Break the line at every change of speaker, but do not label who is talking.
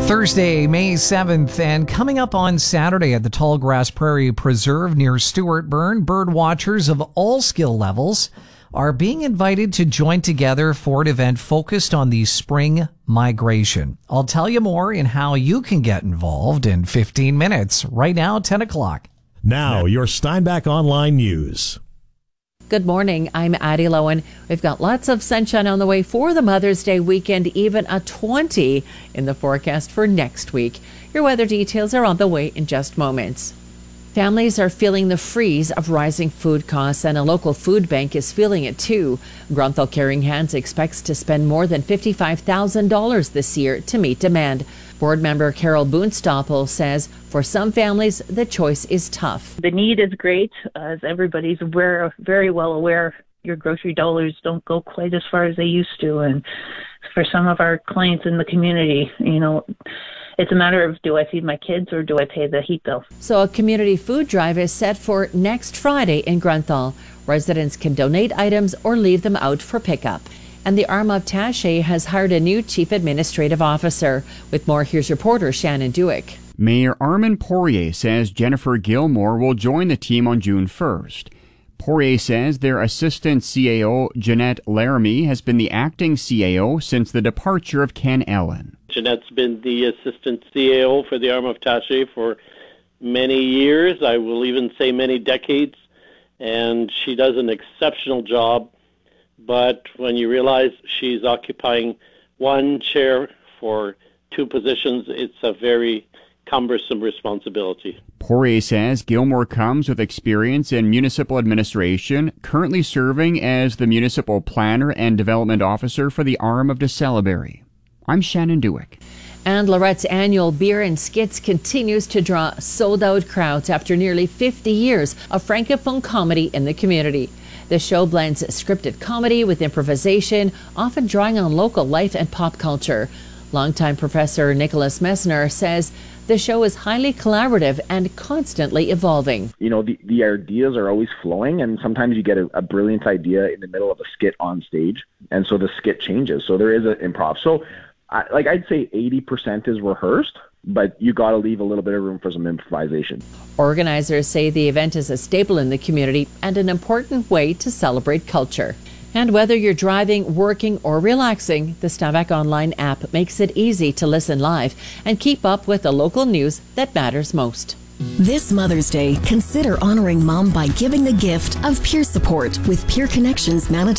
Thursday, May 7th, and coming up on Saturday at the Tallgrass Prairie Preserve near Stewartburn, bird watchers of all skill levels are being invited to join together for an event focused on the spring migration. I'll tell you more in how you can get involved in 15 minutes. Right now, 10 o'clock.
Now, your Steinbach Online News.
Good morning. I'm Addie Lowen. We've got lots of sunshine on the way for the Mother's Day weekend, even a 20 in the forecast for next week. Your weather details are on the way in just moments. Families are feeling the freeze of rising food costs, and a local food bank is feeling it too. Grunthal Caring Hands expects to spend more than $55,000 this year to meet demand. Board member Carol Boonstoppel says for some families, the choice is tough.
The need is great, as everybody's very well aware. Your grocery dollars don't go quite as far as they used to. And for some of our clients in the community, it's a matter of, do I feed my kids or do I pay the heat bill?
So a community food drive is set for next Friday in Grunthal. Residents can donate items or leave them out for pickup. And the Armagh Taché has hired a new chief administrative officer. With more, here's reporter Shannon Dewick.
Mayor Armand Poirier says Jennifer Gilmore will join the team on June 1st. Poirier says their assistant CAO, Jeanette Laramie, has been the acting CAO since the departure of Ken Ellen.
Jeanette's been the assistant CAO for the Armagh Taché for many years, I will even say many decades, and she does an exceptional job. But when you realize she's occupying one chair for two positions, it's a very cumbersome responsibility.
Poirier says Gilmore comes with experience in municipal administration, currently serving as the municipal planner and development officer for the Arm of DeCeleberry. I'm Shannon Dewick.
And Lorette's annual Beer and Skits continues to draw sold-out crowds after nearly 50 years of francophone comedy in the community. The show blends scripted comedy with improvisation, often drawing on local life and pop culture. Longtime professor Nicholas Messner says the show is highly collaborative and constantly evolving.
The ideas are always flowing, and sometimes you get a brilliant idea in the middle of a skit on stage, and so the skit changes. So there is an improv. So I'd say 80% is rehearsed, but you got to leave a little bit of room for some improvisation.
Organizers say the event is a staple in the community and an important way to celebrate culture. And whether you're driving, working, or relaxing, the Steinbach Online app makes it easy to listen live and keep up with the local news that matters most.
This Mother's Day, consider honoring Mom by giving the gift of peer support with Peer Connections Manitoba.